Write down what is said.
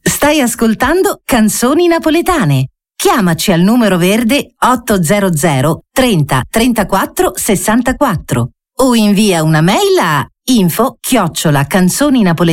Stai ascoltando Canzoni Napoletane. Chiamaci al numero verde 800 30 34 64 o invia una mail a info@canzoninapoletane.it.